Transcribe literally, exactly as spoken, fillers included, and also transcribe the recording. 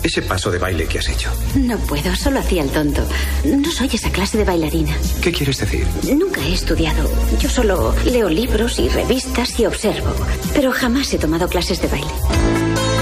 Ese paso de baile que has hecho. No puedo, solo hacía el tonto. No soy esa clase de bailarina. ¿Qué quieres decir? Nunca he estudiado. Yo solo leo libros y revistas y observo. Pero jamás he tomado clases de baile.